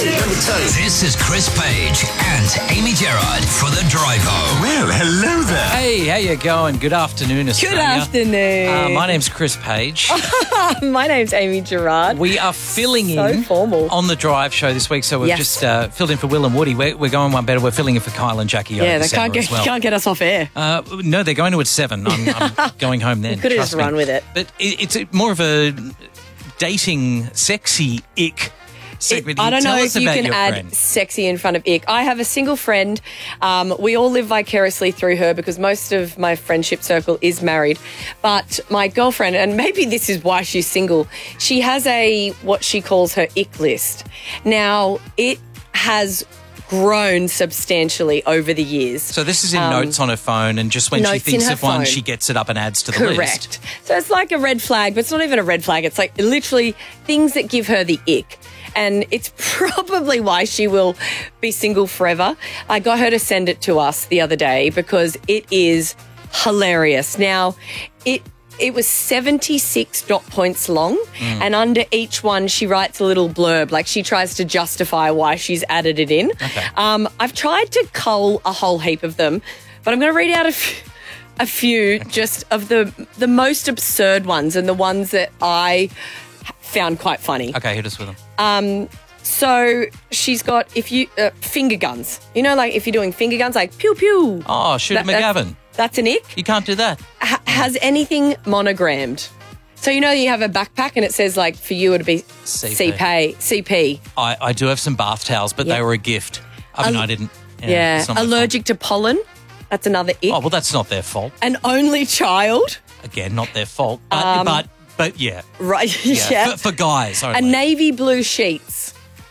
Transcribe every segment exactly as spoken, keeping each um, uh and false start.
Let me tell you. This is Chris Page and Amy Gerard for The Drive Home. Well, hello there. Hey, how you going? Good afternoon, Australia. Good afternoon. Uh, my name's Chris Page. My name's Amy Gerard. We are filling So in formal. on the Drive show this week, so we've Yes. just uh, filled in for Will and Woody. We're, we're going one better. We're filling in for Kyle and Jackie. Yeah, over they can't December get as well. can't get us off air. Uh, no, they're going to at seven. I'm, I'm going home then. Could have trust just me. run with it. But it, it's a, more of a dating, sexy ick It- segment. I don't Tell know us if you about can your add friend. sexy in front of ick. I have a single friend. Um, we all live vicariously through her because most of my friendship circle is married. But my girlfriend, and maybe this is why she's single, she has a what she calls her ick list. Now, it has grown substantially over the years. So this is in Um, notes on her phone, and just when she notes in thinks her of one, phone. she gets it up and adds to the Correct. list. So it's like a red flag, but it's not even a red flag. It's like literally things that give her the ick. And it's probably why she will be single forever. I got her to send it to us the other day because it is hilarious. Now, it it was seventy-six dot points long, and under each one she writes a little blurb, like she tries to justify why she's added it in. Okay. Um, I've tried to cull a whole heap of them, but I'm going to read out a few. A few just of the the most absurd ones and the ones that I found quite funny. Okay, hit us with them. So she's got if you uh, finger guns. You know, like if you're doing finger guns, like pew pew. Oh, shoot That- McGavin. That's, that's an ick. You can't do that. Ha- has anything monogrammed? So you know you have a backpack and it says like for you it'd be C C P. P. C P. I, I do have some bath towels, but Yeah. they were a gift. I mean, Al- I didn't. Yeah. it's not my Allergic to pollen. That's another ick. fault. Oh, well, that's not their fault. An only child. Again, not their fault. But, Um, but, but yeah. Right. Yeah. yeah. For, for guys only. A navy blue sheets.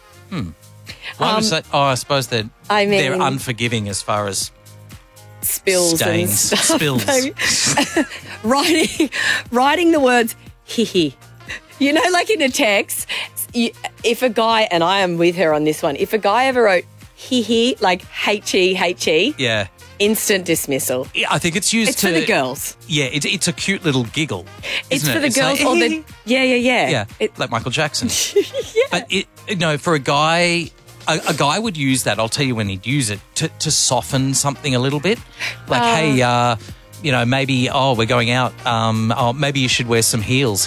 Why was um, that? Oh, I suppose they're, I mean- they're unforgiving as far as Spills and stains, stuff. spills. Maybe. writing, writing the words "hee hee." You know, like in a text, you, if a guy, and I am with her on this one, if a guy ever wrote "hee hee," like H E H E, Yeah. instant dismissal. Yeah, I think it's used It's to. for the girls. Yeah, it's, it's a cute little giggle. It's isn't for it? the girls like, or the yeah, yeah, yeah. Yeah, It, like Michael Jackson. But it, you know, for a guy, a, a guy would use that. I'll tell you when he'd use it to, to soften something a little bit. Like, hey, uh, you know, maybe oh, we're going out. Um, oh, maybe you should wear some heels.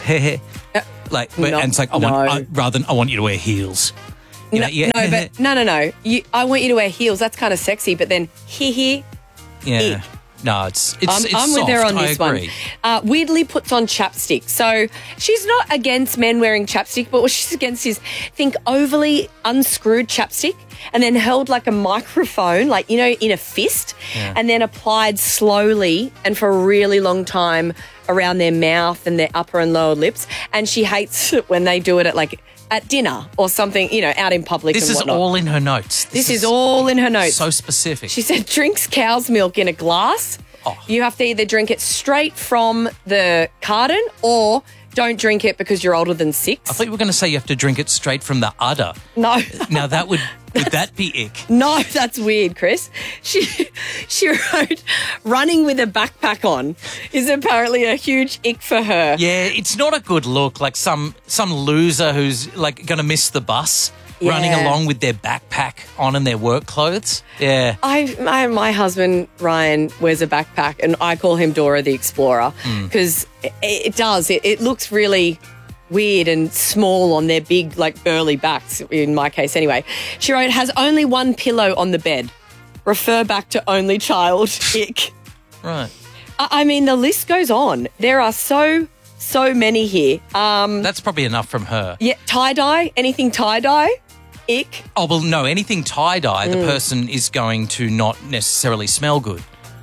like, but- no, and it's like, I want no. I, rather than I want you to wear heels. You no, know, yeah, no, but no, no, no. You, I want you to wear heels. That's kind of sexy. But then hee hee. yeah. ick. No, it's it's. I'm, it's I'm with her soft, on I this one. agree. Uh, weirdly puts on chapstick. So she's not against men wearing chapstick, but what she's against is, think overly unscrewed chapstick and then held like a microphone, like, you know, in a fist, Yeah. and then applied slowly and for a really long time around their mouth and their upper and lower lips. And she hates it when they do it at like at dinner or something, you know, out in public This and is whatnot. all in her notes. This is all in her notes. So specific. She said drinks cow's milk in a glass. Oh. You have to either drink it straight from the carton or don't drink it because you're older than six. I thought you were going to say you have to drink it straight from the udder. No. Now that would would that be ick? No, that's weird, Chris. She she wrote running with a backpack on is apparently a huge ick for her. Yeah, it's not a good look. Like some some loser who's like going to miss the bus Yeah. running along with their backpack on and their work clothes. Yeah. I, my, my husband, Ryan, wears a backpack and I call him Dora the Explorer because it, it does. It, it looks really weird and small on their big, like, burly backs, in my case anyway. She wrote, has only one pillow on the bed. Refer back to only child. Ick. Right. I, I mean, the list goes on. There are so, so many here. Um, That's probably enough from her. yeah, tie-dye, anything tie-dye, ick. Oh, well, no, anything tie-dye, Mm. the person is going to not necessarily smell good.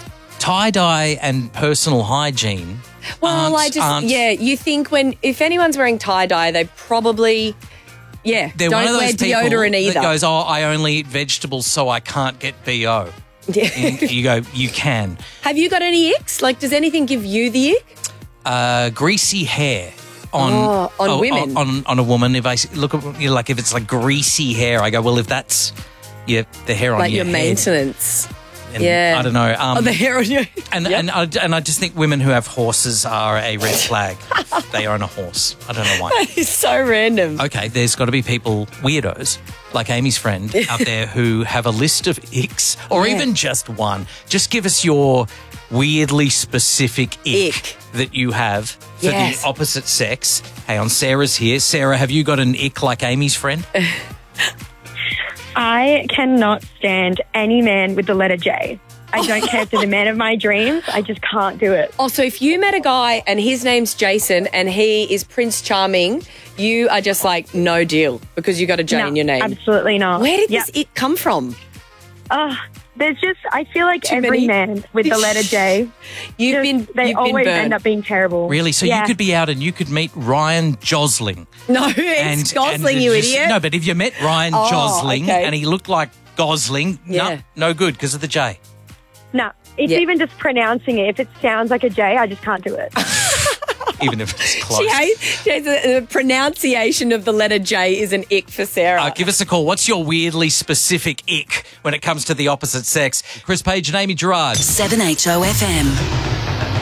Tie-dye and personal hygiene Well, aren't, I just, aren't- yeah, you think when, if anyone's wearing tie-dye, they probably, yeah, They're one don't of wear those people deodorant either. that goes, oh, I only eat vegetables so I can't get B O. Yeah. And you go, you can. Have you got any icks? Like, does anything give you the ick? Uh, greasy hair on Oh, on women. on, on a woman. If I s- look at you know, like if it's like greasy hair, I go, well, if that's yeah, the hair on Like your your head, maintenance. And Yeah. I don't know. Um, Oh, the hair on you. and Yep. and I, and I just think women who have horses are a red flag. They own a horse. I don't know why. It's so random. Okay, there's got to be people, weirdos, like Amy's friend out there who have a list of icks or Yeah. even just one. Just give us your weirdly specific ick, Ick. that you have for Yes. the opposite sex. Hey, on Sarah's here. Sarah, have you got an ick like Amy's friend? I cannot stand any man with the letter J. I don't care if they're the man of my dreams. I just can't do it. Also, if you met a guy and his name's Jason and he is Prince Charming, you are just like, no deal because you got a J No, in your name. Absolutely not. Where did Yep. this ick come from? Oh, there's just, I feel like Too every many? man with the letter J, You've just- been, they you've always been burned. end up being terrible. Really? So Yeah. you could be out and you could meet Ryan Gosling. No, it's Gosling, and you just- idiot. No, but if you met Ryan Oh, Gosling okay. and he looked like Gosling, Yeah. no, no good because of the J. No, it's Yeah. even just pronouncing it. If it sounds like a J, I just can't do it. Even if it's close. She hates, she hates the, the pronunciation of the letter J is an ick for Sarah. Uh, give us a call. What's your weirdly specific ick when it comes to the opposite sex? Chris Page and Amy Gerard. seven H O F M.